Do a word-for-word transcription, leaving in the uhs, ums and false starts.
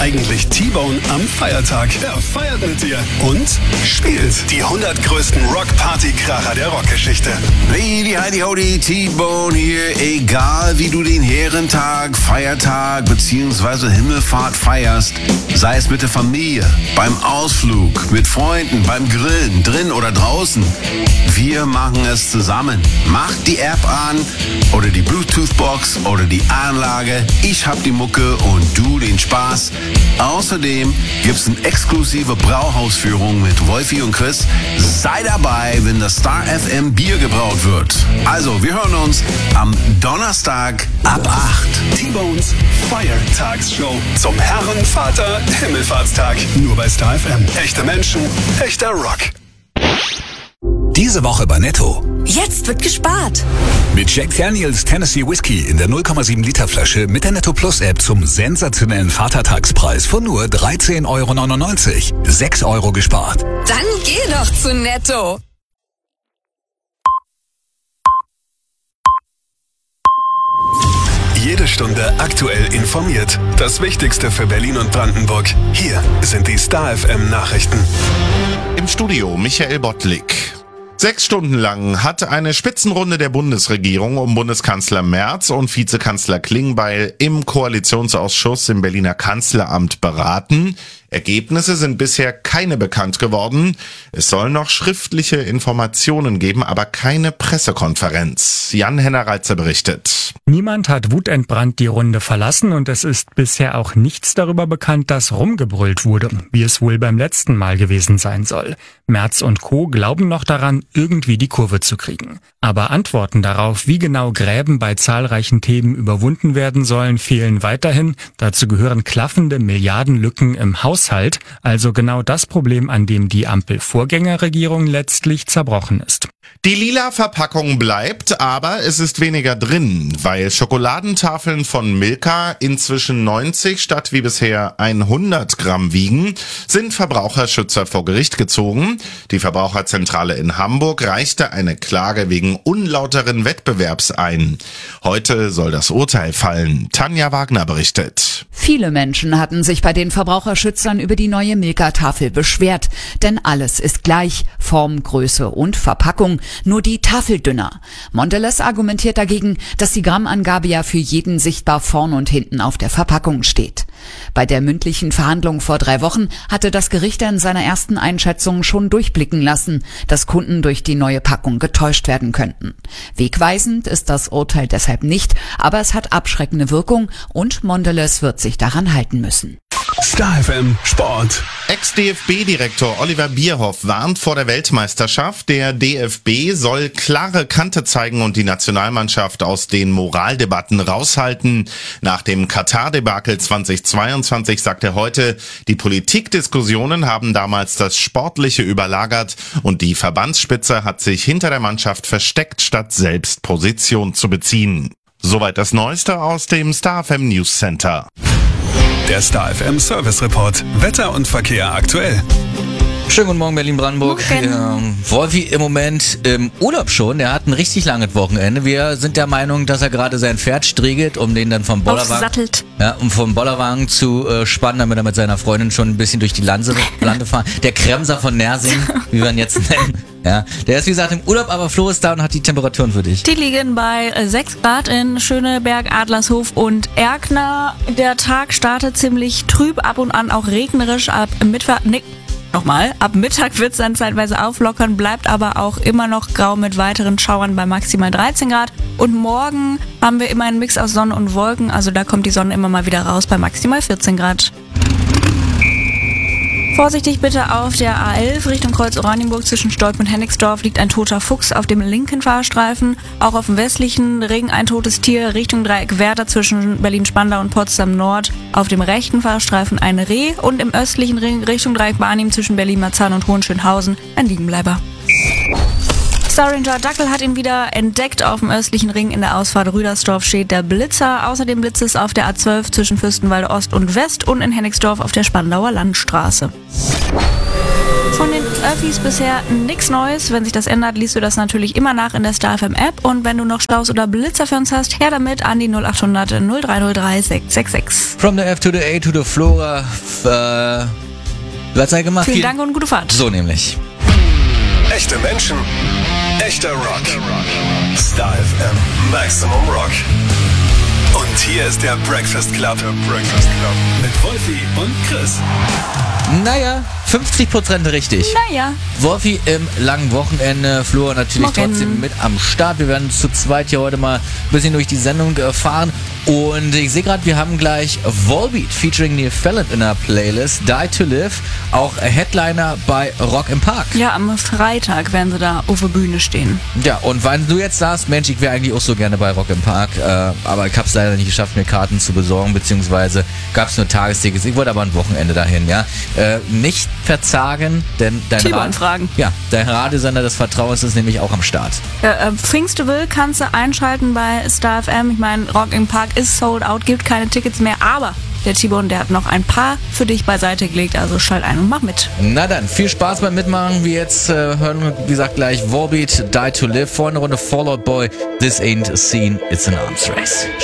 eigentlich T-Bone am Feiertag? Er feiert mit dir und spielt die hundert größten Rock-Party-Kracher der Rockgeschichte. Lady Heidi Hodi, T-Bone hier. Egal wie du den Herrentag, Feiertag bzw. Himmelfahrt feierst, sei es mit der Familie, beim Ausflug, mit Freunden, beim Grillen, drin oder draußen. Wir machen es zusammen. Mach die App an oder die Bluetooth-Box oder die Anlage. Ich hab die Mucke und du den Spaß. Außerdem gibt's eine exklusive Brauhausführung mit Wolfi und Chris. Sei dabei, wenn das Star F M Bier gebraut wird. Also, wir hören uns am Donnerstag ab acht. T-Bones Feiertagsshow zum Herrenvater Himmelfahrtstag. Nur bei Star F M. Echte Menschen, echter Rock. Diese Woche bei Netto. Jetzt wird gespart. Mit Jack Daniels Tennessee Whiskey in der null Komma sieben Liter Flasche mit der Netto Plus App zum sensationellen Vatertagspreis von nur dreizehn Euro neunundneunzig. sechs Euro gespart. Dann geh doch zu Netto. Jede Stunde aktuell informiert. Das Wichtigste für Berlin und Brandenburg. Hier sind die Star F M Nachrichten. Im Studio Michael Bottlik. Sechs Stunden lang hat eine Spitzenrunde der Bundesregierung um Bundeskanzler Merz und Vizekanzler Klingbeil im Koalitionsausschuss im Berliner Kanzleramt beraten. Ergebnisse sind bisher keine bekannt geworden. Es soll noch schriftliche Informationen geben, aber keine Pressekonferenz. Jan-Henner Reitzer berichtet. Niemand hat wutentbrannt die Runde verlassen und es ist bisher auch nichts darüber bekannt, dass rumgebrüllt wurde, wie es wohl beim letzten Mal gewesen sein soll. Merz und Co. glauben noch daran, irgendwie die Kurve zu kriegen. Aber Antworten darauf, wie genau Gräben bei zahlreichen Themen überwunden werden sollen, fehlen weiterhin. Dazu gehören klaffende Milliardenlücken im Haushalt, also genau das Problem, an dem die Ampel-Vorgängerregierung letztlich zerbrochen ist. Die lila Verpackung bleibt, aber es ist weniger drin, weil Schokoladentafeln von Milka inzwischen neunzig statt wie bisher hundert Gramm wiegen, sind Verbraucherschützer vor Gericht gezogen. Die Verbraucherzentrale in Hamburg reichte eine Klage wegen unlauteren Wettbewerbs ein. Heute soll das Urteil fallen. Tanja Wagner berichtet. Viele Menschen hatten sich bei den Verbraucherschützern über die neue Milka-Tafel beschwert, denn alles ist gleich, Form, Größe und Verpackung, nur die Tafel dünner. Mondelez argumentiert dagegen, dass die Grammangabe ja für jeden sichtbar vorn und hinten auf der Verpackung steht. Bei der mündlichen Verhandlung vor drei Wochen hatte das Gericht in seiner ersten Einschätzung schon durchblicken lassen, dass Kunden durch die neue Packung getäuscht werden könnten. Wegweisend ist das Urteil deshalb nicht, aber es hat abschreckende Wirkung und Mondelez wird sich daran halten müssen. Star F M Sport. Ex-D F B-Direktor Oliver Bierhoff warnt vor der Weltmeisterschaft. Der D F B soll klare Kante zeigen und die Nationalmannschaft aus den Moraldebatten raushalten. Nach dem Katar-Debakel zweitausendzweiundzwanzig sagt er heute, die Politikdiskussionen haben damals das Sportliche überlagert und die Verbandsspitze hat sich hinter der Mannschaft versteckt, statt selbst Position zu beziehen. Soweit das Neueste aus dem Star F M News Center. Der Star F M Service Report. Wetter und Verkehr aktuell. Schönen guten Morgen, Berlin-Brandenburg. Ähm, Wolfi im Moment im Urlaub schon. Er hat ein richtig langes Wochenende. Wir sind der Meinung, dass er gerade sein Pferd striegelt, um den dann vom Bollerwagen, ja, um vom Bollerwagen zu äh, spannen, damit er mit seiner Freundin schon ein bisschen durch die Lande, Lande fahren. Der Kremser von Nersing, wie wir ihn jetzt nennen. Ja, der ist wie gesagt im Urlaub, aber Flo ist da und hat die Temperaturen für dich. Die liegen bei sechs Grad in Schöneberg, Adlershof und Erkner. Der Tag startet ziemlich trüb, ab und an auch regnerisch. Ab Mittwoch, nee, nochmal, ab Mittag wird es dann zeitweise auflockern, bleibt aber auch immer noch grau mit weiteren Schauern bei maximal dreizehn Grad. Und morgen haben wir immer einen Mix aus Sonne und Wolken, also da kommt die Sonne immer mal wieder raus bei maximal vierzehn Grad. Vorsichtig bitte auf der A elf Richtung Kreuz Oranienburg zwischen Stolp und Hennigsdorf liegt ein toter Fuchs auf dem linken Fahrstreifen. Auch auf dem westlichen Ring ein totes Tier Richtung Dreieck Werder zwischen Berlin-Spandau und Potsdam Nord. Auf dem rechten Fahrstreifen ein Reh und im östlichen Ring Richtung Dreieck Barnim zwischen Berlin-Marzahn und Hohenschönhausen ein Liegenbleiber. Star Ranger Dackel hat ihn wieder entdeckt. Auf dem östlichen Ring in der Ausfahrt Rüdersdorf steht der Blitzer. Außerdem blitzt es auf der A zwölf zwischen Fürstenwalde Ost und West und in Hennigsdorf auf der Spandauer Landstraße. Von den Öffis bisher nichts Neues. Wenn sich das ändert, liest du das natürlich immer nach in der Star F M App. Und wenn du noch Staus oder Blitzer für uns hast, her damit an die null acht hundert null drei null drei sechs sechs sechs. From the F to the A to the Flora. Äh, was hat er gemacht? Vielen Dank und gute Fahrt. So nämlich. Echte Menschen, echter Rock. Star F M, Maximum Rock. Und hier ist der Breakfast Club. Der Breakfast Club. Mit Wolfi und Chris. Naja, fünfzig Prozent richtig. Naja. Wolfi im langen Wochenende, Flora natürlich Morgen. trotzdem mit am Start. Wir werden zu zweit hier heute mal ein bisschen durch die Sendung fahren. Und ich sehe gerade, wir haben gleich Volbeat featuring Neil Fallon in der Playlist. Die to Live, auch Headliner bei Rock im Park. Ja, am Freitag werden sie da auf der Bühne stehen. Ja, und wenn du jetzt sagst, Mensch, ich wäre eigentlich auch so gerne bei Rock im Park, äh, aber ich habe es leider nicht geschafft, mir Karten zu besorgen, beziehungsweise gab es nur Tagestickets. Ich wollte aber ein Wochenende dahin, ja. Äh, nicht verzagen, denn dein, Rad- Fragen. ja, dein Radiosender des Vertrauens ist nämlich auch am Start. Ja, äh, Pfingsteville kannst du einschalten bei Star F M. Ich meine, Rock im Park ist sold out, gibt keine Tickets mehr, aber der T-Bone, der hat noch ein paar für dich beiseite gelegt, also schalt ein und mach mit. Na dann, viel Spaß beim Mitmachen. Wir jetzt äh, hören, wie gesagt, gleich Volbeat, Die to Live, vor einer Runde Fall Out Boy, This Ain't a Scene, It's an Arms Race.